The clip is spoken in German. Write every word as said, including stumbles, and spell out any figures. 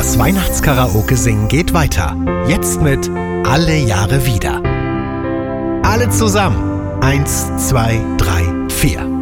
Das Weihnachtskaraoke-Singen geht weiter. Jetzt mit Alle Jahre wieder. Alle zusammen. Eins, zwei, drei, vier.